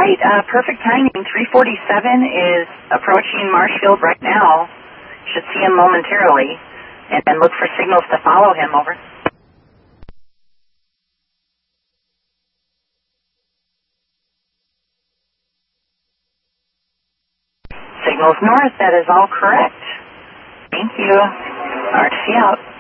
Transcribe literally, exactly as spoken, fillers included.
right, uh, perfect timing. three forty-seven is approaching Marshfield right now. Should see him momentarily, and then look for signals to follow him. Over. Signals north, that is all correct. Thank you. R T C out.